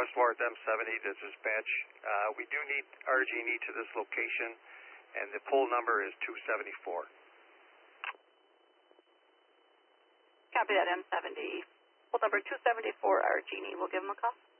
First floor at M70 to dispatch. We do need RG&E to this location, and the pole number is 274. Copy that, M70. Pole number 274, RG&E. We'll give them a call.